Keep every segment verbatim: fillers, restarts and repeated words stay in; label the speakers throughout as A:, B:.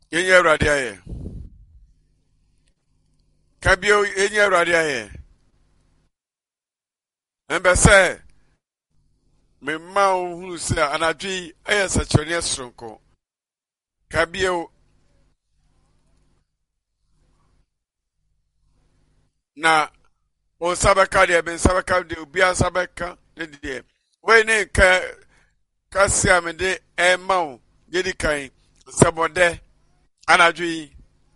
A: Yenye Awurade aye. Kabio yenye Awurade aye. Embe say me ma hu se anadwi aye sachone sronko. Kabio na o sabaka de ben sabaka de obi asabaka de de. We ne ka kasi amede e ma o yedi kan sabode anadwi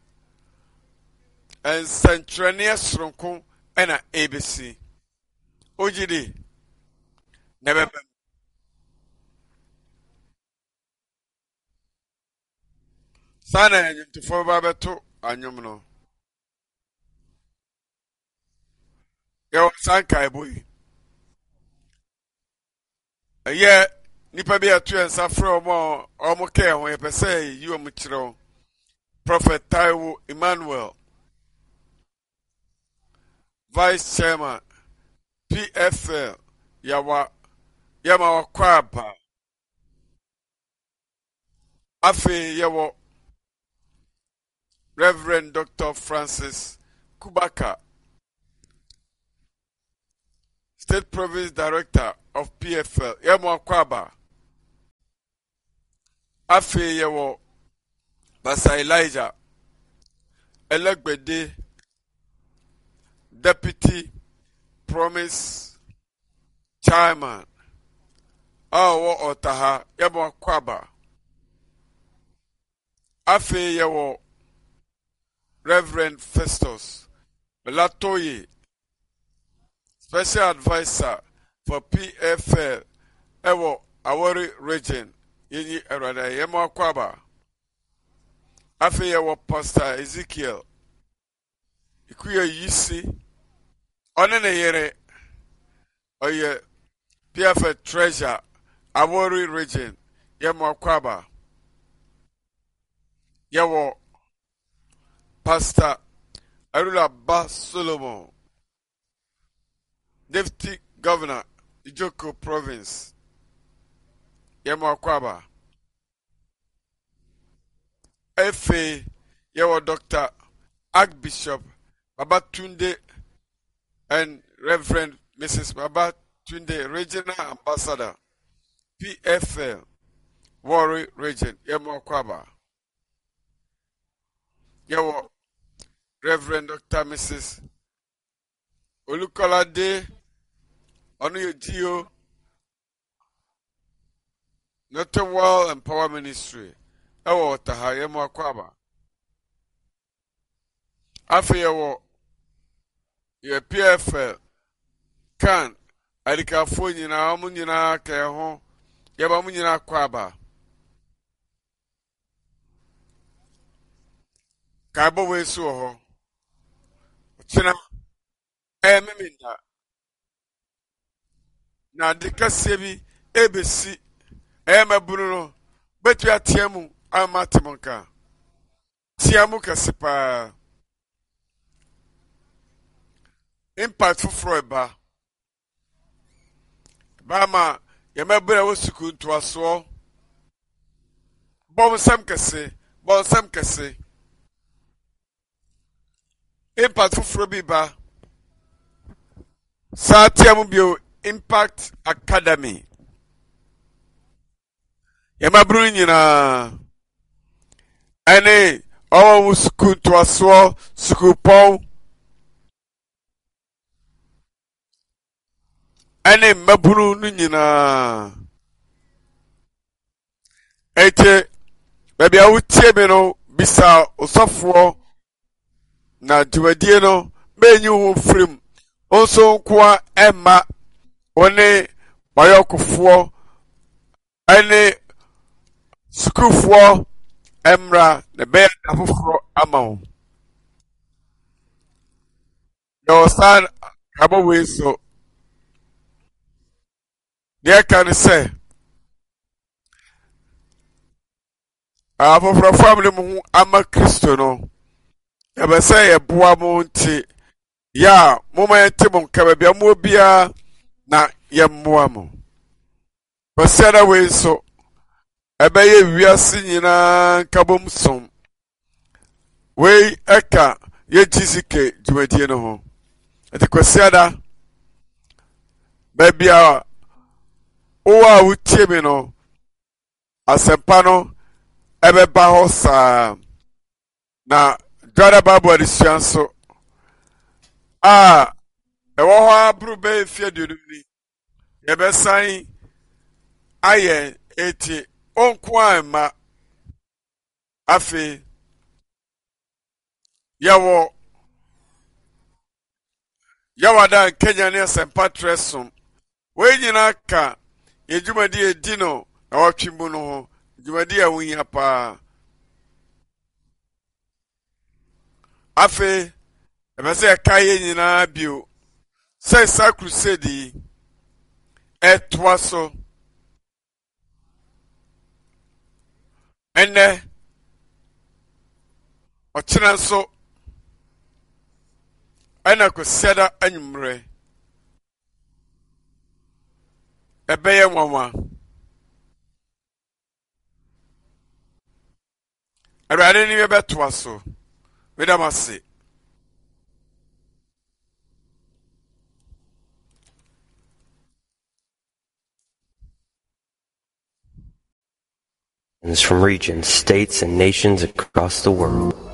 A: en sachone sronko ena A B C. Ojidi nebebe sana nyimtofo babeto anyom no yo sanka eboyi eye nipa bi atu ensa frɛ omo omo ke ho yepese yi omo kyerɛw Prophet Taiwo Emmanuel Vice Chairman P F L yawa yama wakwaba afi yewo Reverend Doctor Francis Kubaka, State Province Director of P F L yama wakwaba afi yewo Basa Elijah Elegbede Deputy Promise Chairman Awo Otaha yama wakwaba afi yewo Reverend Festus Melatoye, Special Advisor for P F L, Ewo Awori Region, Yini Erada Yemo Kwaba. Afi Ewo Pastor Ezekiel, Ikuya Yisi, Onene Yere, Oye P F L Treasure, Awori Region, Yemo Kwaba. Yewo Pastor Arula Ba Solomon, Deputy Governor, Ijoko Province, Yemo Kwaba. F A, Yewo Doctor Archbishop Babatunde and Reverend Missus Babatunde, Regional Ambassador, P F L, Warri Region, Yemo Kwaba. Yewo Reverend Doctor Missus Olukolade Onuyejio Note World and Power Ministry Ewo Taha Yemo Akwaba Afi Yewo Ye P F L Kan Adikafo nyina omu nyina ka ho Yeba mu nyina Akwaba Kabo wesu ho China eh meminda na dikase bi ebesi eh maburu no betu atiamu amatimonka tiamu kasepa impact fufro eba ba ma ye mabura wosuku ntoaso bom sam kase bom sam kase impact fufro bi ba Satiamu bio Impact Academy. Yamabru nyina. Ene owo school to aso school pon. Ene mabru nyina. Ete baby awutie me no bisa osofo na dwuadie no menyu ho frim. Onso kwa Emma one bayokufo ene skufo emra ne be afoforo amawo yo san abo we so they can say afoforo family mu ama Kristo no e be say e boa mo nti ya moma yete mo nka bia mo bia na yemmoa mo basara we so ebe ye wiase nyina kabom som wei ɛka yɛ G C K dwumadie no ho. Ɛte kwasiada baabi a wo a wotie me no asɛmpa no ɛbɛba hɔ saa na dwada Bible adesua nso a ɛwɔ hɔ aboro bɛyɛ fie aduonum ni yɛbɛsan ayɛ eti onko a mma afei yɛwɔ yɛwada Kenya ne asɛmpa trɛsom wei nyinaa ka yɛdwumadi edi no na wɔtwe mu no ho dwumadi a wohia paa afei ɛbɛ sɛ ɛka yɛ nyinaa bio sɛ saa crusade yi ɛtoa so ɛnɛ ɔkyena nso ɛna kwasiada anwummerɛ ɛbɛyɛ nwanwa Awurade ne yɛbɛtoa so medam ase.
B: From regions, states, and nations across the world.